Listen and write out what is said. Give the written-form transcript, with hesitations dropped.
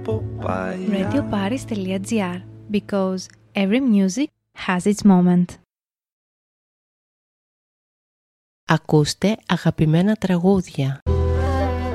radioparis.gr, because every music has its moment. Ακούστε αγαπημένα τραγούδια.